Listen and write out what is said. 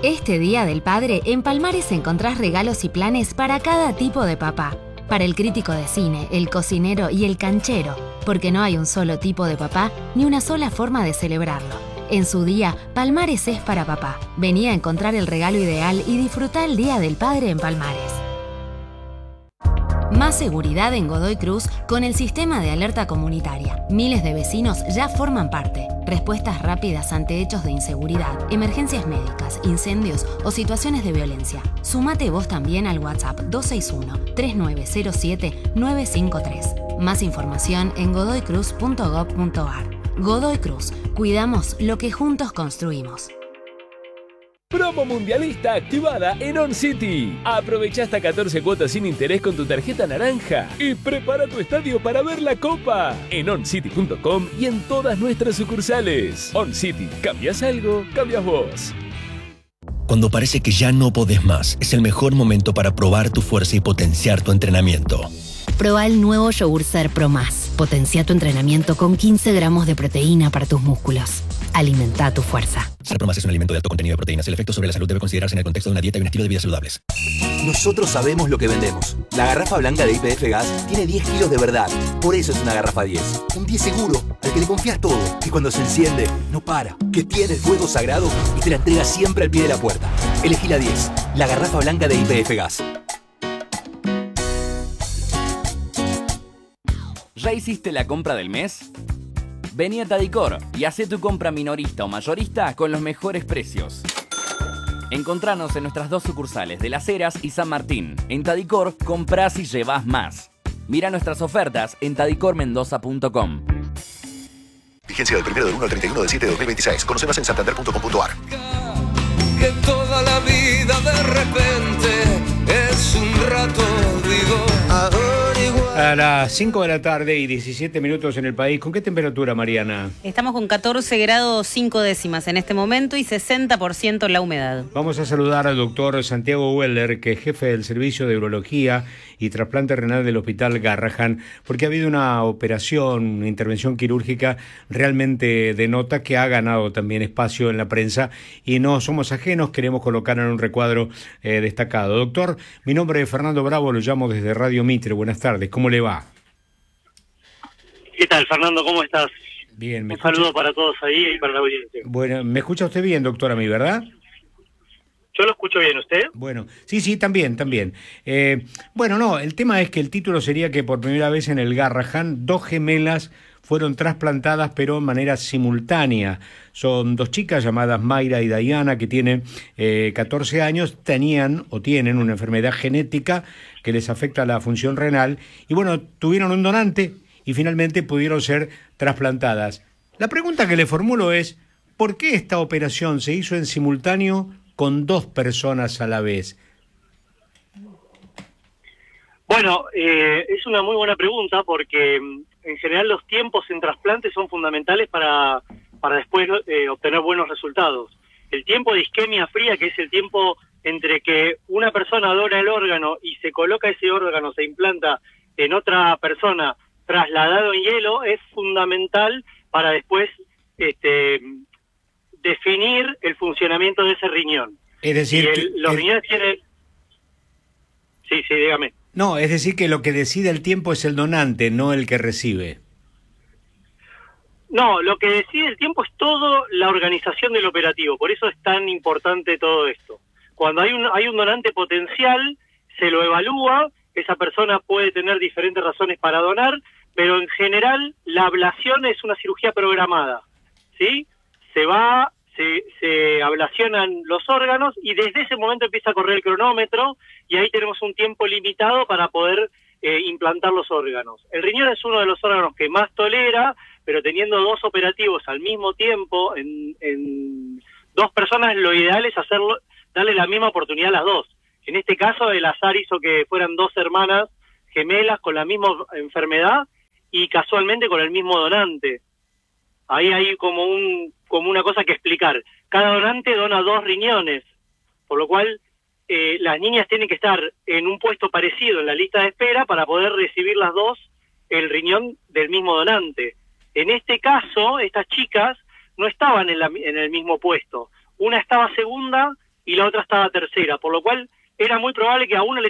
Este Día del Padre, en Palmares encontrás regalos y planes para cada tipo de papá. Para el crítico de cine, el cocinero y el canchero, porque no hay un solo tipo de papá ni una sola forma de celebrarlo. En su día, Palmares es para papá. Vení a encontrar el regalo ideal y disfrutá el Día del Padre en Palmares. Más seguridad en Godoy Cruz con el sistema de alerta comunitaria. Miles de vecinos ya forman parte. Respuestas rápidas ante hechos de inseguridad, emergencias médicas, incendios o situaciones de violencia. Sumate vos también al WhatsApp 261-3907-953. Más información en godoycruz.gov.ar. Godoy Cruz. Cuidamos lo que juntos construimos. Promo mundialista activada en On City. Aprovecha hasta 14 cuotas sin interés con tu tarjeta naranja y prepara tu estadio para ver la Copa en oncity.com y en todas nuestras sucursales. On City, ¿cambias algo? Cambias vos. Cuando parece que ya no podés más, es el mejor momento para probar tu fuerza y potenciar tu entrenamiento. Proba el nuevo Yogur Ser Pro Más. Potencia tu entrenamiento con 15 gramos de proteína para tus músculos. Alimenta tu fuerza. Ser Pro Más es un alimento de alto contenido de proteínas. El efecto sobre la salud debe considerarse en el contexto de una dieta y un estilo de vida saludables. Nosotros sabemos lo que vendemos. La garrafa blanca de YPF Gas tiene 10 kilos de verdad. Por eso es una garrafa 10. Un 10 seguro, al que le confías todo. Que cuando se enciende, no para. Que tiene el fuego sagrado y te la entrega siempre al pie de la puerta. Elegí la 10. La garrafa blanca de YPF Gas. ¿Ya hiciste la compra del mes? Vení a Tadicor y hacé tu compra minorista o mayorista con los mejores precios. Encontranos en nuestras dos sucursales de Las Heras y San Martín. En Tadicor, comprás y llevás más. Mira nuestras ofertas en tadicormendoza.com. Vigencia del 1 al 31 del 7 de 2026. Conoce más en santander.com.ar. Que toda la vida de repente es un rato, digo, ahora igual. A las 5 de la tarde y 17 minutos en el país. ¿Con qué temperatura, Mariana? Estamos con 14 grados 5 décimas en este momento y 60% la humedad. Vamos a saludar al doctor Santiago Weller, que es jefe del Servicio de Urología y Trasplante Renal del Hospital Garrahan, porque ha habido una operación, una intervención quirúrgica realmente de nota que ha ganado también espacio en la prensa y no somos ajenos, queremos colocar en un recuadro destacado. Doctor, mi nombre es Fernando Bravo, lo llamo desde Radio Mitre. Buenas tardes, ¿cómo le va? ¿Qué tal, Fernando? ¿Cómo estás? Bien, un saludo para todos ahí y para la audiencia. Bueno, ¿me escucha usted bien, doctor, a mí, verdad? Yo lo escucho bien, ¿usted? Bueno, sí, también. Bueno, no, el tema es que el título sería que por primera vez en el Garrahan 2 gemelas fueron trasplantadas pero en manera simultánea. Son 2 chicas llamadas Mayra y Diana que tienen 14 años, tenían o tienen una enfermedad genética que les afecta la función renal y bueno, tuvieron un donante y finalmente pudieron ser trasplantadas. La pregunta que le formulo es, ¿por qué esta operación se hizo en simultáneo con 2 personas a la vez? Bueno, es una muy buena pregunta porque en general los tiempos en trasplantes son fundamentales para después obtener buenos resultados. El tiempo de isquemia fría, que es el tiempo entre que una persona dona el órgano y se coloca ese órgano, se implanta en otra persona trasladado en hielo, es fundamental para después definir el funcionamiento de ese riñón. Es decir, los riñones tienen... Sí, dígame. No, es decir que lo que decide el tiempo es el donante, no el que recibe. No, lo que decide el tiempo es todo la organización del operativo, por eso es tan importante todo esto. Cuando hay un donante potencial, se lo evalúa, esa persona puede tener diferentes razones para donar, pero en general la ablación es una cirugía programada, ¿sí? Se ablacionan los órganos y desde ese momento empieza a correr el cronómetro y ahí tenemos un tiempo limitado para poder implantar los órganos. El riñón es uno de los órganos que más tolera, pero teniendo 2 operativos al mismo tiempo en 2 personas, lo ideal es darle la misma oportunidad a las 2. En este caso el azar hizo que fueran 2 hermanas gemelas con la misma enfermedad y casualmente con el mismo donante. Ahí hay como una cosa que explicar. Cada donante dona 2 riñones, por lo cual las niñas tienen que estar en un puesto parecido en la lista de espera para poder recibir las 2 el riñón del mismo donante. En este caso, estas chicas no estaban en el mismo puesto. Una estaba segunda y la otra estaba tercera, por lo cual era muy probable que a una le